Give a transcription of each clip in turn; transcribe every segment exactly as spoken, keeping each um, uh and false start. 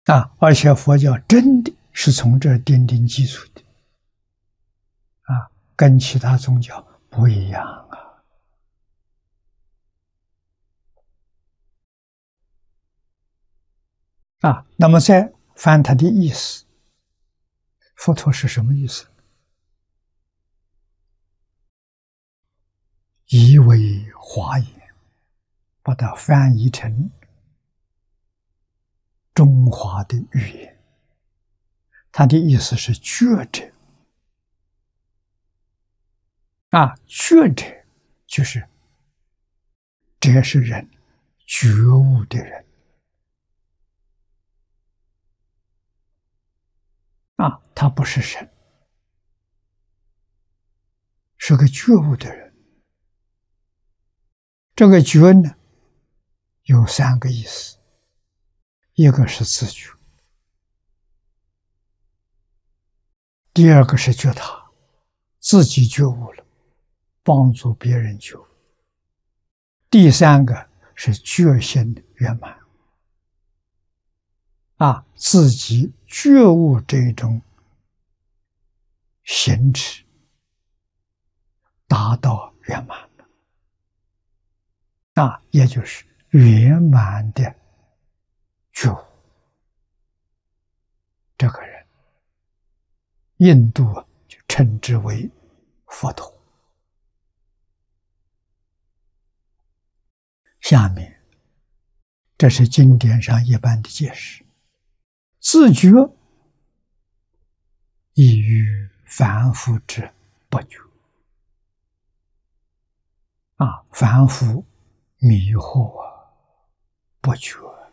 啊！而且佛教真的是从这儿奠定基础的啊，跟其他宗教不一样啊！啊，那么再翻它的意思，佛陀是什么意思？以为华言，把它翻译成中华的语言，它的意思是觉者啊，觉者就是这是人，觉悟的人啊，他不是神，是个觉悟的人。这个觉呢，有三个意思，一个是自觉，第二个是觉他，自己觉悟了，帮助别人觉悟，第三个是觉心圆满啊，自己觉悟这种行持达到圆满了啊，也就是圆满的觉悟。这个人，印度就称之为佛陀。下面，这是经典上一般的解释：自觉异于凡夫之不觉啊，凡夫迷惑啊，不觉，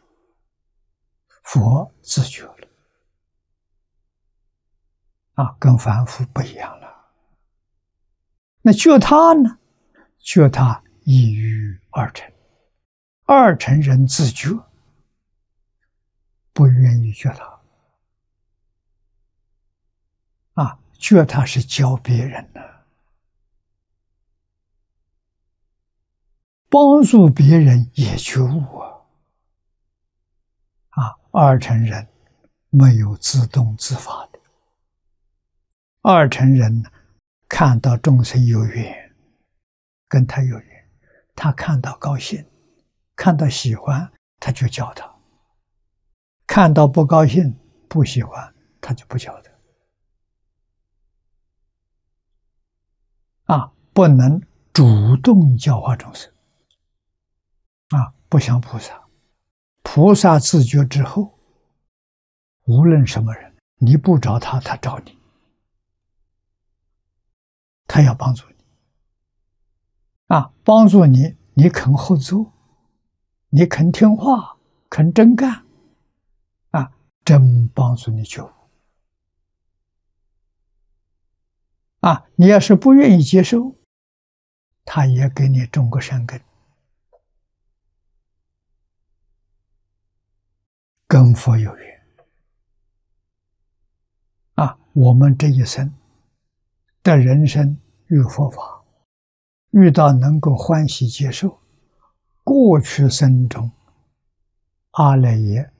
佛自觉了啊，跟凡夫不一样了。那觉他呢？觉他异于二乘，二乘人自觉，不愿意觉他啊，觉他是教别人的，帮助别人也觉悟啊。啊，二乘人没有自动自发的，二乘人看到众生有缘，跟他有缘，他看到高兴，看到喜欢，他就教他；看到不高兴、不喜欢，他就不教他。啊，不能主动教化众生。啊，不像菩萨。菩萨自觉之后，无论什么人，你不找他，他找你，他要帮助你。啊，帮助你，你肯合作，你肯听话，肯真干，啊，真帮助你觉悟。啊，你要是不愿意接受，他也给你种个善根。跟佛有缘啊！我们这一生的人生遇佛法，遇到能够欢喜接受，过去生中阿赖耶